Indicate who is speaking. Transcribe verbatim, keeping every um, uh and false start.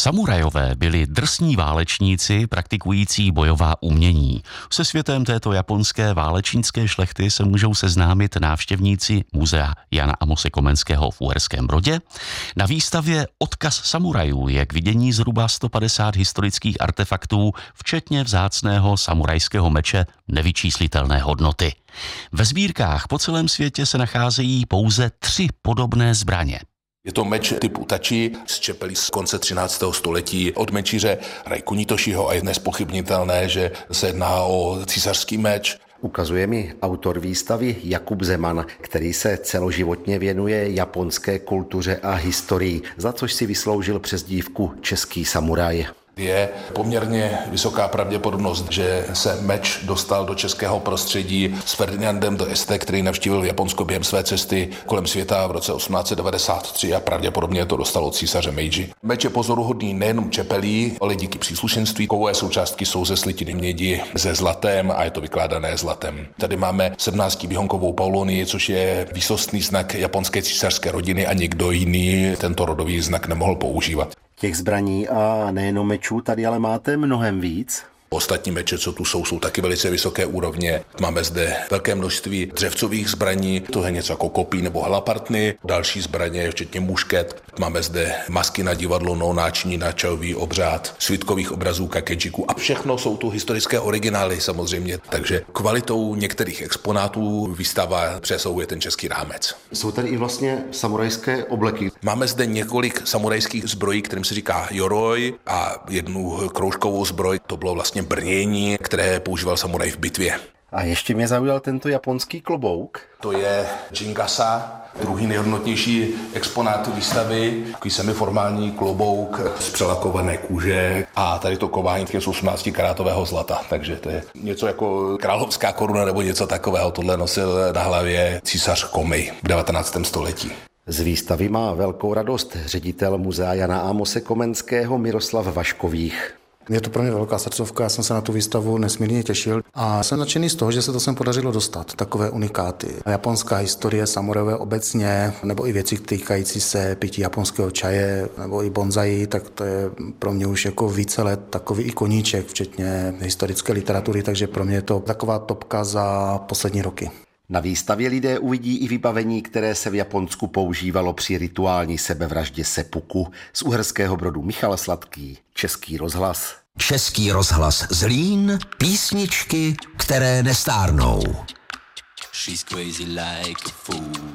Speaker 1: Samurajové byli drsní válečníci praktikující bojová umění. Se světem této japonské válečnické šlechty se můžou seznámit návštěvníci muzea Jana Amose Komenského v Uherském Brodě. Na výstavě Odkaz samurajů je k vidění zhruba sto padesát historických artefaktů, včetně vzácného samurajského meče nevyčíslitelné hodnoty. Ve sbírkách po celém světě se nacházejí pouze tři podobné zbraně.
Speaker 2: Je to meč typu tači z čepelí z konce třináctého století od mečíře Raikuni Toshiho a je nezpochybnitelné, že se jedná o císařský meč.
Speaker 3: Ukazuje mi autor výstavy Jakub Zeman, který se celoživotně věnuje japonské kultuře a historii, za což si vysloužil přezdívku Český samuraj.
Speaker 2: Je poměrně vysoká pravděpodobnost, že se meč dostal do českého prostředí s Ferdinandem d'Este, který navštívil Japonsko během své cesty kolem světa v roce osmnáct set devadesát tři a pravděpodobně to dostalo od císaře Meiji. Meč je pozoruhodný nejenom čepelí, ale díky příslušenství. Kovové součástky jsou ze slitiny mědi se zlatem a je to vykládané zlatem. Tady máme sedmnáctiběhonkovou paulonii, což je výsostný znak japonské císařské rodiny a nikdo jiný tento rodový znak nemohl používat.
Speaker 3: Těch zbraní a nejenom mečů tady ale máte mnohem víc.
Speaker 2: Ostatní meče, co tu jsou, jsou taky velice vysoké úrovně. Máme zde velké množství dřevcových zbraní, to je něco jako kopí nebo halapartny, další zbraně, včetně mušket. Máme zde masky na divadlo, no, náčiní na čajový obřád, svitkových obrazů kakejiku a všechno jsou tu historické originály samozřejmě. Takže kvalitou některých exponátů výstava přesahuje ten český rámec.
Speaker 3: Jsou tady i vlastně samurajské obleky.
Speaker 2: Máme zde několik samurajských zbrojí, kterým se říká yoroi, a jednu kroužkovou zbroj, to bylo vlastně brnění, které používal samuraj v bitvě.
Speaker 3: A ještě mě zaujal tento japonský klobouk.
Speaker 2: To je Jingasa, druhý nejhodnotnější exponát výstavy, takový semiformální klobouk z přelakované kůže a tady to kování z osmnáctikarátového zlata, takže to je něco jako královská koruna nebo něco takového. Tohle nosil na hlavě císař Komei v devatenáctém století.
Speaker 3: Z výstavy má velkou radost ředitel muzea Jana Amose Komenského Miroslav Vaškových.
Speaker 4: Je to pro mě velká srdcovka, já jsem se na tu výstavu nesmírně těšil a jsem nadšený z toho, že se to sem podařilo dostat, takové unikáty. Japonská historie, samurajové obecně, nebo i věci týkající se pití japonského čaje, nebo i bonzai, tak to je pro mě už jako více let takový i koníček, včetně historické literatury, takže pro mě je to taková topka za poslední roky.
Speaker 3: Na výstavě lidé uvidí i vybavení, které se v Japonsku používalo při rituální sebevraždě seppuku. Z Uherského Brodu Michal Sladký, Český rozhlas.
Speaker 5: Český rozhlas Zlín, písničky, které nestárnou.
Speaker 6: She's crazy like a fool.